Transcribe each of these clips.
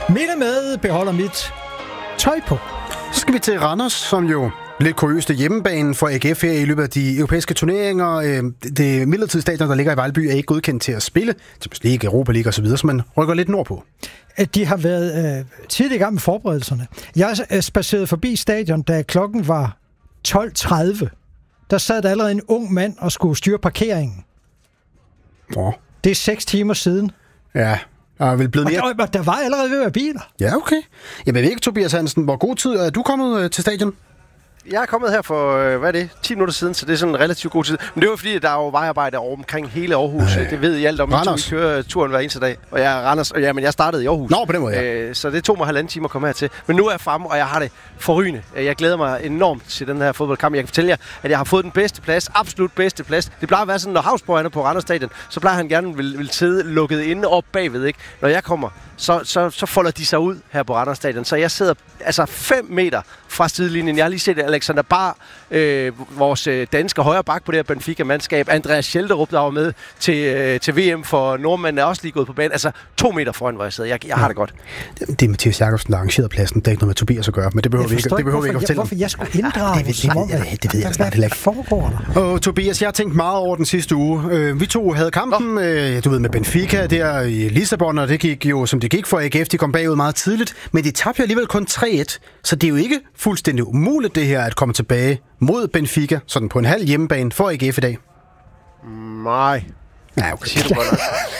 Minde med beholder mit tøj på. Så skal vi til Randers, som jo lidt kuriøst hjemmebane for AGF her i løbet af de europæiske turneringer. Det midlertidige stadion, der ligger i Vejlby, er ikke godkendt til at spille. Champions League, Europa League osv., så man rykker lidt nordpå. De har været tidligt i gang med forberedelserne. Jeg spacerede forbi stadion, da klokken var 12:30. Der sad der allerede en ung mand og skulle styre parkeringen. Det er 6 timer siden. Ja. Og der var allerede ved at være biler. Ja, okay. Jeg ved ikke, Tobias Hansen, hvor god tid er du kommet til stadion? Jeg er kommet her for, 10 minutter siden, så det er sådan en relativt god tid. Men det var fordi, der er jo vejarbejde over omkring hele Aarhus. Det ved I alt om. Vi kører turen hver eneste dag. Og jeg er Randers, men jeg startede i Aarhus. Nå, på den måde, ja. Så det tog mig 1,5 time at komme hertil. Men nu er jeg fremme, og jeg har det forrygende. Jeg glæder mig enormt til den her fodboldkamp. Jeg kan fortælle jer, at jeg har fået den bedste plads. Absolut bedste plads. Det plejer at være sådan, når Havsborg er på Randers Stadion, så plejer han gerne vil sidde lukket inde op bagved, ikke? Når jeg kommer, så folder de sig ud her på Randers Stadion. Så jeg sidder 5 meter fra sidelinjen. Jeg har lige set Alexander Bar, vores danske højre bak på det her Benfica-mandskab. Andreas Schelderup, der var med til VM for nordmænd, er også lige gået på banen. 2 meter foran, hvor jeg sidder. Jeg har det godt. Det er Mathias Jakobsen, der arrangerede pladsen. Det er ikke noget med Tobias at gøre, men det behøver vi ikke at fortælle. Hvorfor jeg skulle inddrage? Det ved jeg snart heller ikke. Foregår der? Tobias, jeg har tænkt meget over den sidste uge. Vi to havde kampen, med Benfica der i Lissabon, og det gik jo, som det gik for AGF. De kom bagud meget tidligt, men de tabte jo alligevel kun 3-1. Så det er jo ikke fuldstændig umuligt, det her, at komme tilbage mod Benfica, sådan på en halv hjemmebane for AGF i dag. Nej. Ja, okay. Siger du godt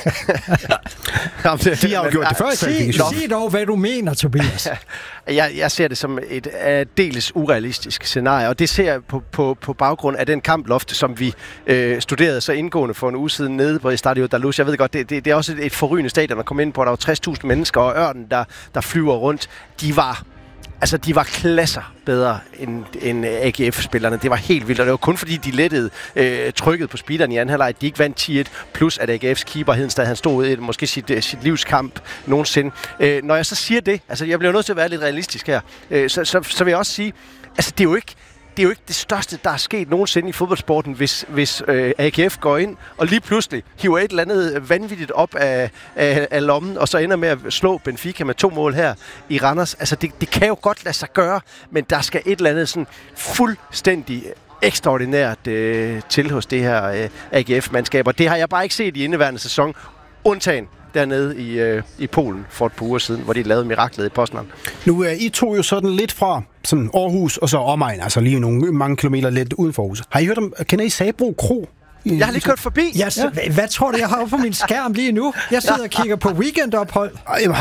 nok. De har jo gjort det før i kvalifikationen. Sig dog, hvad du mener, Tobias. Jeg ser det som et aldeles urealistisk scenarie, og det ser jeg på baggrund af den kamploft, som vi studerede så indgående for en uge siden nede på Estadio Daluz. Jeg ved godt, det er også et forrygende stadion at komme ind på. Der var 60.000 mennesker, og Ørnen, der flyver rundt. De var klasser bedre end AGF-spillerne. Det var helt vildt, og det var kun fordi, de lettede trykket på speederen i anden halvleg. De ikke vandt 10-1, plus at AGF's keeper Hedenstad, han stod i måske sit livskamp nogensinde. Når jeg så siger det, jeg bliver nødt til at være lidt realistisk her, så vil jeg også sige, det er jo ikke det største, der er sket nogensinde i fodboldsporten, hvis AGF går ind og lige pludselig hiver et eller andet vanvittigt op af lommen, og så ender med at slå Benfica med 2 mål her i Randers. Det kan jo godt lade sig gøre, men der skal et eller andet sådan fuldstændig ekstraordinært til hos det her AGF-mandskab, og det har jeg bare ikke set i indeværende sæson, undtagen dernede i Polen for et par uger siden, hvor de lavede miraklet i Poznan. Nu er I to jo sådan lidt fra sådan Aarhus og så omegn, altså lige mange kilometer lidt uden for Aarhus. Har I hørt kender I Sabro Kro? Jeg har lige kørt forbi. Hvad tror du, jeg har på min skærm lige nu? Jeg sidder og kigger på weekendophold.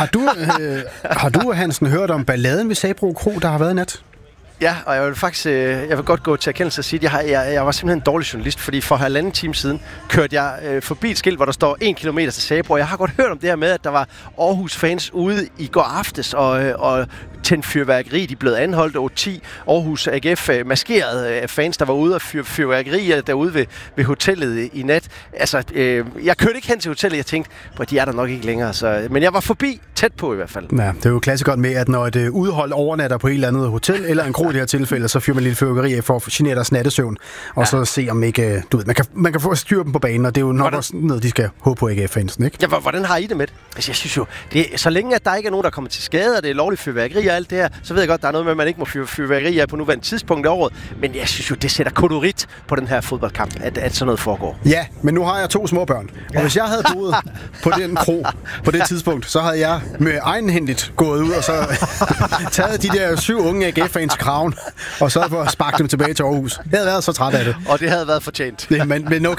Har du, Hansen, hørt om balladen ved Sabro Kro, der har været i nat? Ja, og jeg vil godt gå til erkendelse og sige, at jeg var simpelthen en dårlig journalist, fordi for 1,5 time siden kørte jeg forbi et skilt, hvor der står 1 kilometer til Sabro. Jeg har godt hørt om det her med, at der var Aarhus-fans ude i går aftes og tændte fyrværkeri. De blev anholdt over 10 Aarhus AGF maskerede fans, der var ude og fyre fyrværkeri derude ved hotellet i nat. Jeg kørte ikke hen til hotellet, jeg tænkte, de er der nok ikke længere. Men jeg var forbi, tæt på i hvert fald. Ja, det er jo klassikeren med, at når et udhold overnatter på et eller andet hotel, eller en kro i det her tilfælde, så fyrer man lidt fyrværkeri af for at genere deres nattesøvn, og så se om ikke, man kan få styr dem på banen, og det er jo nok også noget, de skal håbe på AGF-fansen, ikke? Ja, hvordan har I det med det? Jeg synes jo, så længe at der ikke er nogen, der kommer til skade, og det er lovligt fyrværkeri og alt det her, så ved jeg godt, der er noget med, at man ikke må fyre fyrværkeri af på nuværende tidspunkt af året, men jeg synes jo, det sætter kolorit på den her fodboldkamp, at sådan noget foregår. Ja, men nu har jeg 2 små børn, og hvis jeg havde boet på den kro på det tidspunkt, så havde jeg med egenhændigt gået ud og så taget de der 7 unge AGF-fans kraven, og så for at sparke dem tilbage til Aarhus. Jeg havde været så træt af det. Og det havde været fortjent. Men